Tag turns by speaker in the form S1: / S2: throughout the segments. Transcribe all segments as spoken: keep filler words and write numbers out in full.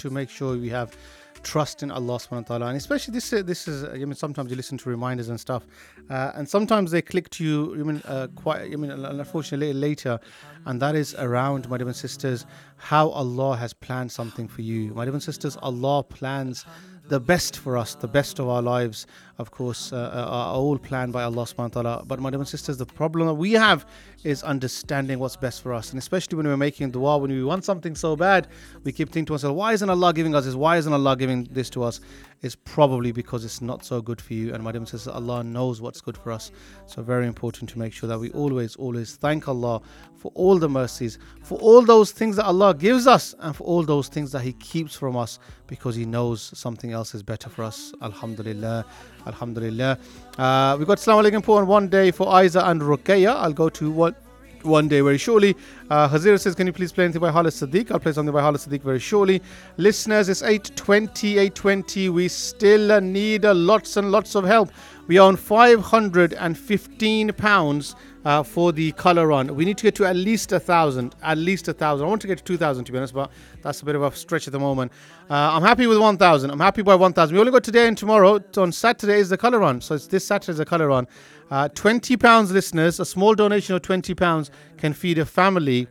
S1: to make sure we have trust in Allah subhanahu wa ta'ala. And especially this this is I mean sometimes you listen to reminders and stuff, uh, and sometimes they click to you I mean uh, quite I mean unfortunately later, and that is around, my dear sisters, how Allah has planned something for you. My dear sisters, Allah plans the best for us, the best of our lives, of course, uh, are all planned by Allah subhanahu wa ta'ala. But my dear sisters, the problem that we have is understanding what's best for us. And especially when we're making dua, when we want something so bad, we keep thinking to ourselves, why isn't Allah giving us this? Why isn't Allah giving this to us? It's probably because it's not so good for you. And my dear sisters, Allah knows what's good for us. So very important to make sure that we always, always thank Allah for all the mercies, for all those things that Allah gives us, and for all those things that He keeps from us, because He knows something else is better for us. Alhamdulillah. Alhamdulillah. Uh, we got Assalamu alaikum for one day for Aiza and Ruqayya. I'll go to one one day very shortly. Uh, Hazira says, can you please play anything by Khalid Siddiq? I'll play something by Khalid Siddiq very shortly. Listeners, it's eight twenty, eight twenty. We still need uh, lots and lots of help. We are on five hundred fifteen pounds uh, for the colour run. We need to get to at least a thousand. At least a thousand. I want to get to two thousand, to be honest, but that's a bit of a stretch at the moment. Uh, I'm happy with one thousand. I'm happy by one thousand. We only got today and tomorrow. On Saturday is the colour run. So it's this Saturday is the colour run. Uh, twenty pounds, listeners. A small donation of twenty pounds can feed a family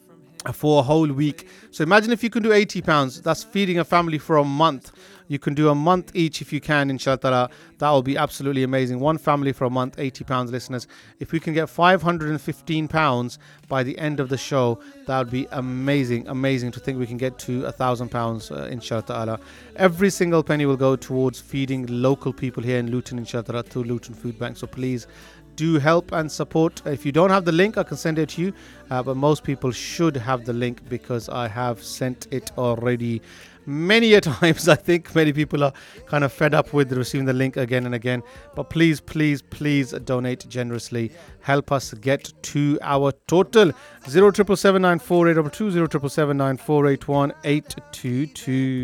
S1: for a whole week. So imagine if you can do eighty pounds. That's feeding a family for a month. You can do a month each if you can, inshallah. That will be absolutely amazing. One family for a month, eighty pounds, listeners. If we can get five hundred fifteen pounds by the end of the show, that would be amazing. Amazing to think we can get to one thousand pounds, uh, inshallah. Every single penny will go towards feeding local people here in Luton, inshallah, through Luton Food Bank. So please do help and support. If you don't have the link, I can send it to you. Uh, but most people should have the link because I have sent it already many a times. I think many people are kind of fed up with receiving the link again and again. But please, please, please donate generously. Help us get to our total. zero triple seven nine four eight two two, zero triple seven nine four eight one eight two two.